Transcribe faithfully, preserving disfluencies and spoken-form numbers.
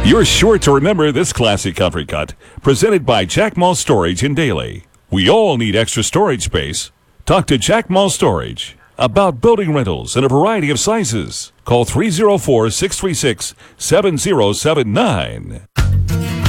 You're sure to remember this classic country cut, presented by Jack Moss Storage in Daly. We all need extra storage space. Talk to Jack Moss Storage about building rentals in a variety of sizes. Call three oh four, six three six, seven oh seven nine.